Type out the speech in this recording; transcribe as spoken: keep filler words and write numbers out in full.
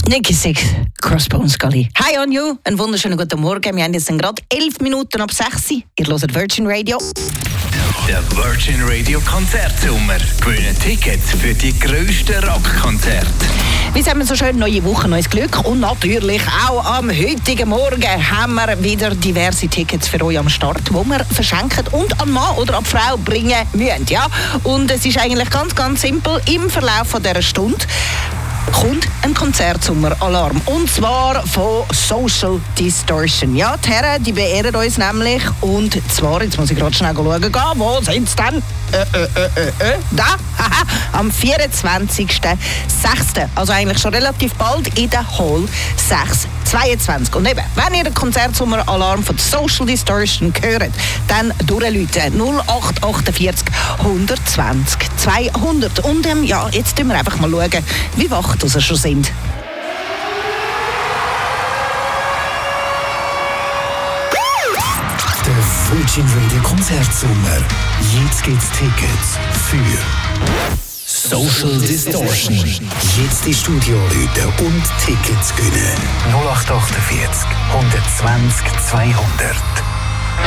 Nicky Six, Crossbones Gully. Hi on you, einen wunderschönen guten Morgen. Wir haben jetzt gerade elf Minuten ab sechs. Ihr hört Virgin Radio. Der Virgin Radio Konzertsommer. Gewinnen Tickets für die grössten Rockkonzerte. Wie sagen wir so schön, neue Woche, neues Glück. Und natürlich auch am heutigen Morgen haben wir wieder diverse Tickets für euch am Start, die wir verschenken und an Mann oder an Frau bringen müssen. Ja? Und es ist eigentlich ganz, ganz simpel. Im Verlauf von dieser Stunde kommt ein Konzertsommeralarm. Und zwar von Social Distortion. Ja, die Herren, die beehren uns nämlich. Und zwar, jetzt muss ich gerade schnell schauen gehen, wo sind sie denn? Äh, äh, äh, äh, da, am vierundzwanzigsten sechsten Also eigentlich schon relativ bald in der Hall sechs zweiundzwanzig. Und eben, wenn ihr den Konzertsommeralarm von Social Distortion hört, dann durchrufen null acht achtundvierzig hundertzwanzig zweihundert. Und ähm, ja, jetzt schauen wir einfach mal schauen, wie wach wir schon sind. Der Virgin Radio Konzertsommer. Jetzt gibt's Tickets für Social Distortion. Jetzt ins Studio rufen und Tickets gewinnen. null acht achtundvierzig hundertzwanzig zweihundert.